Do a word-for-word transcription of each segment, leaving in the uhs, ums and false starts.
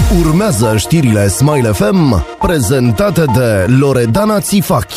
Urmează știrile Smile F M, prezentate de Loredana Țifachi.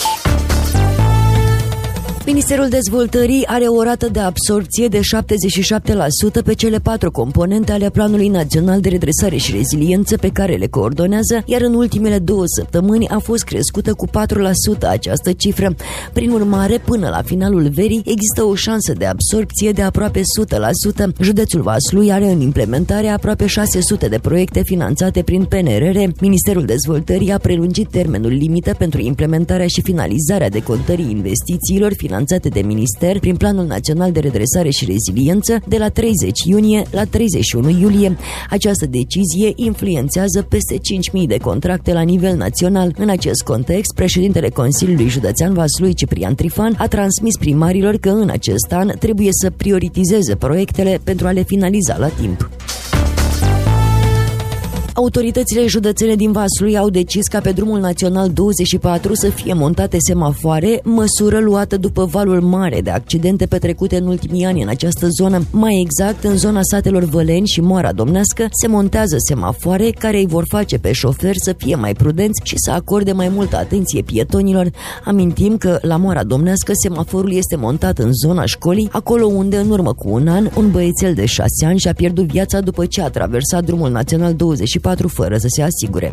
Ministerul Dezvoltării are o rată de absorpție de șaptezeci și șapte la sută pe cele patru componente ale Planului Național de Redresare și Reziliență pe care le coordonează, iar în ultimele două săptămâni a fost crescută cu patru la sută această cifră. Prin urmare, până la finalul verii, există o șansă de absorpție de aproape o sută la sută. Județul Vaslui are în implementare aproape șase sute de proiecte finanțate prin P N R R. Ministerul Dezvoltării a prelungit termenul limită pentru implementarea și finalizarea decontării investițiilor finanțate de minister prin Planul Național de Redresare și Reziliență de la treizeci iunie la treizeci și unu iulie. Această decizie influențează peste cinci mii de contracte la nivel național. În acest context, președintele Consiliului Județean Vaslui, Ciprian Trifan, a transmis primarilor că în acest an trebuie să prioritizeze proiectele pentru a le finaliza la timp. Autoritățile județene din Vaslui au decis ca pe drumul național douăzeci și patru să fie montate semafoare, măsură luată după valul mare de accidente petrecute în ultimii ani în această zonă. Mai exact, în zona satelor Văleni și Moara Domnească se montează semafoare care îi vor face pe șoferi să fie mai prudenți și să acorde mai multă atenție pietonilor. Amintim că la Moara Domnească semaforul este montat în zona școlii, acolo unde în urmă cu un an un băiețel de șase ani și-a pierdut viața după ce a traversat drumul național douăzeci și patru fără să se asigure.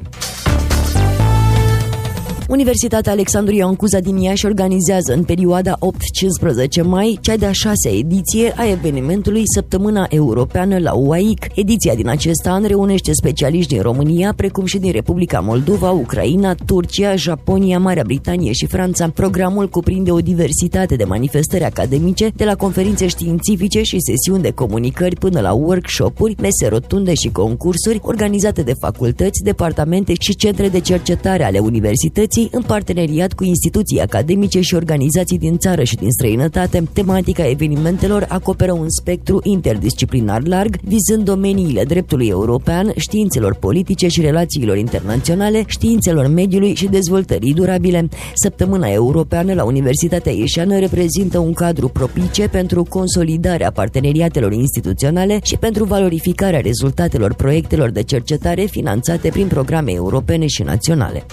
Universitatea Alexandru Ioan Cuza din Iași organizează în perioada opt cincisprezece mai cea de-a șasea ediție a evenimentului Săptămâna Europeană la U A I C. Ediția din acest an reunește specialiști din România, precum și din Republica Moldova, Ucraina, Turcia, Japonia, Marea Britanie și Franța. Programul cuprinde o diversitate de manifestări academice, de la conferințe științifice și sesiuni de comunicări până la workshop-uri, mese rotunde și concursuri organizate de facultăți, departamente și centre de cercetare ale universității, în parteneriat cu instituții academice și organizații din țară și din străinătate. Tematica evenimentelor acoperă un spectru interdisciplinar larg, vizând domeniile dreptului european, științelor politice și relațiilor internaționale, științelor mediului și dezvoltării durabile. Săptămâna Europeană la Universitatea Ieșeană reprezintă un cadru propice pentru consolidarea parteneriatelor instituționale și pentru valorificarea rezultatelor proiectelor de cercetare finanțate prin programe europene și naționale.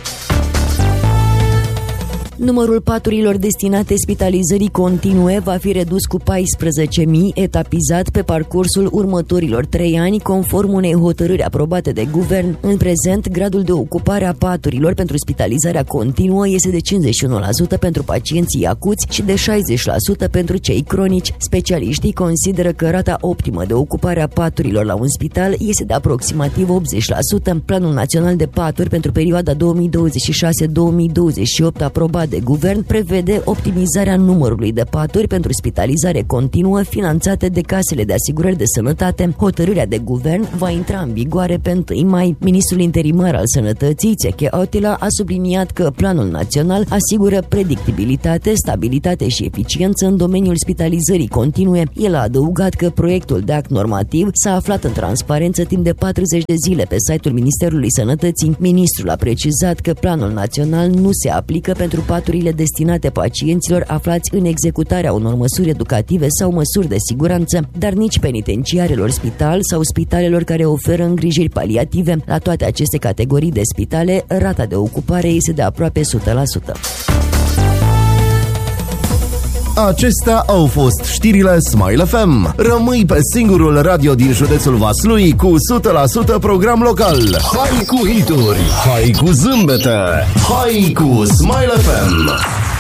Numărul paturilor destinate spitalizării continue va fi redus cu paisprezece mii, etapizat pe parcursul următorilor trei ani, conform unei hotărâri aprobate de guvern. În prezent, gradul de ocupare a paturilor pentru spitalizarea continuă este de cincizeci și unu la sută pentru pacienții acuți și de șaizeci la sută pentru cei cronici. Specialiștii consideră că rata optimă de ocupare a paturilor la un spital este de aproximativ optzeci la sută. Planul Național de Paturi pentru perioada două mii douăzeci și șase două mii douăzeci și opt aprobat de guvern prevede optimizarea numărului de paturi pentru spitalizare continuă finanțate de casele de asigurări de sănătate. Hotărârea de guvern va intra în vigoare pe întâi mai. Ministrul interimar al Sănătății, Țeche Otila, a subliniat că Planul Național asigură predictibilitate, stabilitate și eficiență în domeniul spitalizării continue. El a adăugat că proiectul de act normativ s-a aflat în transparență timp de patruzeci de zile pe site-ul Ministerului Sănătății. Ministrul a precizat că Planul Național nu se aplică pentru paturile destinate pacienților aflați în executarea unor măsuri educative sau măsuri de siguranță, dar nici penitenciarelor spital sau spitalelor care oferă îngrijiri paliative. La toate aceste categorii de spitale, rata de ocupare este de aproape o sută la sută. Acestea au fost știrile Smile F M. Rămâi pe singurul radio din județul Vaslui cu o sută la sută program local. Hai cu hituri, hai cu zâmbete, hai cu Smile F M.